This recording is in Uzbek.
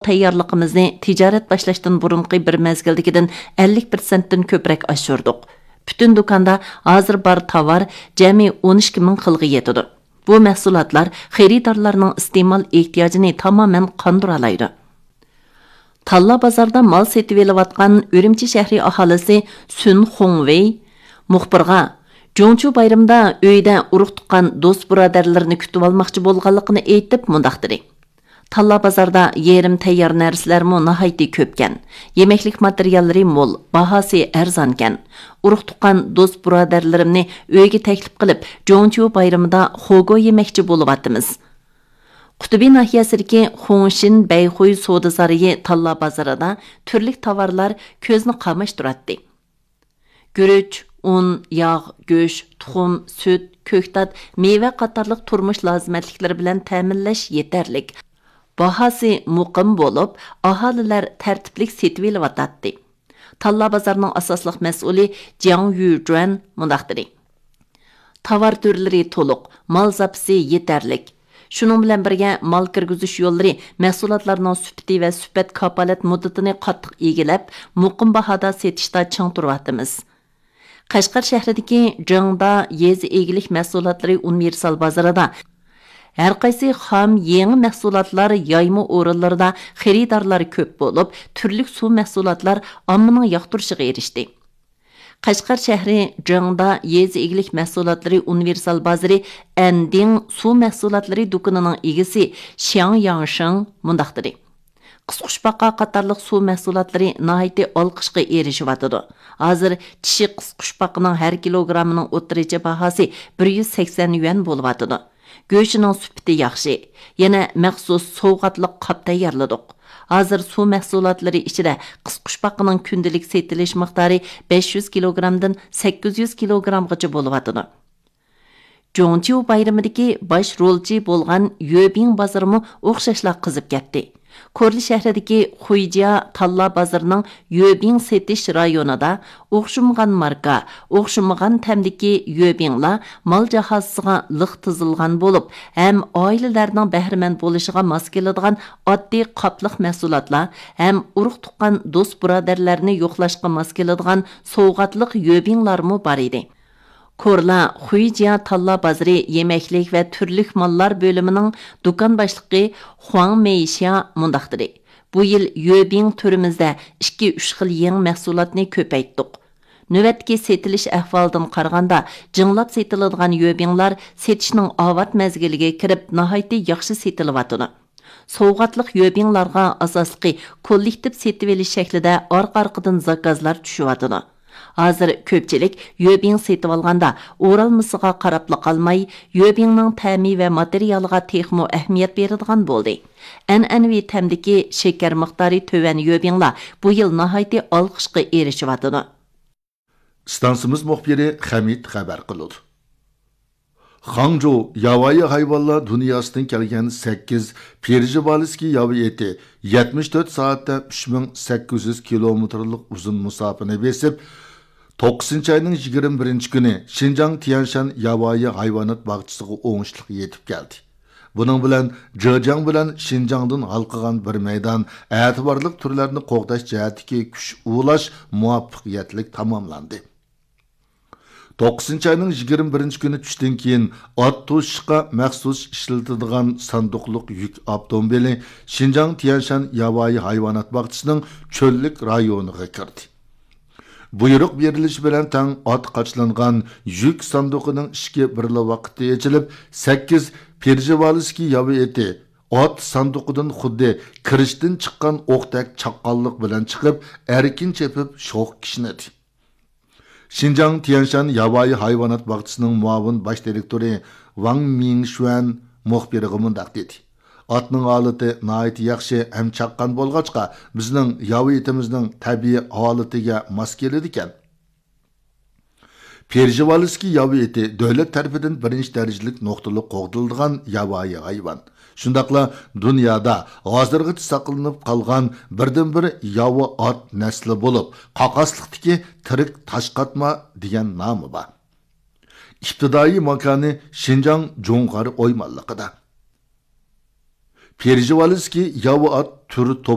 tayyorligimizni tijorat boshlashdan burunqi bir mezgildagidan 50%dan ko'proq oshirdik. Butun do'konda hozir bor tovar jami 12 ming xilga yetadi. Bu mahsulotlar xaridorlarning iste'mol ehtiyojini tamoman qondira oladi. Talla bozorda mal setib olayotgan Urumchi shahri aholisi Sun Hongwei muxbirga Jonchu bayramda uyda urug' tuqqan do'st birodarlarini kutib olmoqchi bo'lganligini aytib mundaq dedi. Talla bozorda yerim tayyor narsalarmi nihoyatda ko'pkan. Yemeklik materiallari mo'l, bahosi arzonkan. Urug' tuqqan do'st birodarlarimni uyga taklif qilib, Jonchu bayramida xogo yemoqchi bo'lyapmiz. Qutubi nahiyasidagi Xongshin Bayxuy savdo saroyi Talla bozorida turli tovarlar ko'zni qamashtiradi. Guruch, un, yog', go'sht, tuxum, süt, ko'ktat, meva qatorliq turmush lozimatliklari bilan ta'minlash yetarlik. Bahası muqim bo'lib, aholilar tartiblik setib olayotdi. Talla bozorining asosliq mas'uli Jiang Yujuan mundaq dedi. Tovar turlari to'liq, mal zapisi yetarlik. Shuning bilan birga mal kirgizish yo'llari mahsulotlarning sifati va sifat kafolat muddatini qattiq egilab, muqim bahoda setishda chang turyapmiz. Qashqar shahridagi Jingda yezi egilik mahsulotlari universal bozorida har qaysi xam yangi mahsulotlar yayma o'rinlarida xaridorlar ko'p bo'lib, turli suv mahsulotlar ommaning yoqtirishiga erishdi. Qashqar shahri Jingda yezi egilik mahsulotlari universal bozori Anding suv mahsulotlari do'konining egasi Xiang Yangsheng mundaq dedi. Qisqushbaqa qatorliq suv mahsulotlari nihoyatda olqishga erishyapti. Hozir tishi qisqushbaqining har kilogrammining o'rtacha bahosi 180 yuan bo'lyapti. Go'shining sifati yaxshi. Yana maxsus sovg'atliq qop tayyorladik. Hozir suv mahsulotlari ichida qisqushbaqining kundalik setilish miqdori 500 kilogramdan 800 kilogramgacha bo'lyapti. Jonchu bayramidagi bosh rolchi bo'lgan Yöbing bozorimi o'xshashla qizib ketdi. Korli shahridagi Xuyjia Talla bozorining Yöbing setish rayonida o'xshamagan marka, o'xshamagan tamdagi Yöbinglar mal jahozisiga liq tizilgan bo'lib, ham oilalarning bahramand bo'lishiga mos keladigan oddiy qopliq mahsulotlar, ham urug' tuqqan do'st birodarlarni yo'qlashga mos keladigan sovg'atliq Yöbinglarmi bor edi. Korla Xuyjia Talla bozori yemeklik va turlik mallar bölümünün do'kon boshlig'i Huang Meixia mundaq dedi. Bu yil Yöbing turimizda 2-3 xil yangi mahsulotni ko'paytdik. Növbetki setilish ahvolidan qaraganda jinglab setiladigan Yöbinglar setishning ovat mezgiliga kirib nihoyatda yaxshi setilyapti. Sovg'atliq Yöbinglarga asosli kollektiv setib olish shaklida orqa-orqadan zakazlar tushyapti. Hozir ko'pchilik Yöbing setib olganda o'ralmasiga qarab qolmay, Yöbingning ta'mi va materialiga texmo ahamiyat beradigan bo'ldi. An'anaviy tamdagi shakar miqdori to'van Yöbinglar bu yil nihoyatda olqishga erishyapti. Stansimiz muxbiri Hamid xabar qildi. Hangzhou yovvoyi hayvonlar dunyosidan kelgan 8 Perjivaliskiy yovi eti 74 soatda 3800 kilometrlik uzun musofani besib, 9 ayning 21 kuni Xinjiang Tianshan yovvoyi hayvonot bog'chisiga o'ngishli yetib keldi. Buning bilan Zhejiang bilan Xinjiangdan halqagan bir maydon e'tiborli turlarni qo'g'dash jihatdagi kuch ulash muvaffaqiyatli tamomlandi. 9 ayning 21 kuni tushdan keyin ot to'shishga maxsus ishlatiladigan sanduqliq yuk avtomobili Xinjiang Tianshan yovvoyi hayvonot bog'chisining cho'llik rayoniga kirdi. Buyruq berilishi bilan tang ot qochlangan yuk sanduqining ishga birla vaqtda yechilib, 8 Perjivaliskiy yovi eti ot sanduqidan xuddi kirishdan chiqqan o'qdak chaqqonlik bilan chiqib, erkin chepib sho'x kishnadi. Xinjiang Tianshan yovvoyi hayvonot bog'chisining muavin bosh direktori Wang Mingshuan muxbiriga mundaq dedi. Otning holati nihoyat yaxshi ham chaqqan bo'lg'achqa, bizning yovi etimizning tabiiy holatiga mos keladi ekan. Perjivaliskiy yovi eti davlat tarafidan birinchi darajalik nuqtali qo'g'dilgan yovvoyi hayvon. Shundaqla dunyoda hozirgacha saqlanib qolgan birdan-bir yovi ot nasli bo'lib, qaqasliqdagi tirik tashqatma degan nomi bor. İbtidai makani Xinjiang Jo'ng'ar o'ymonligida. Perjivaliskiy yovi ot turi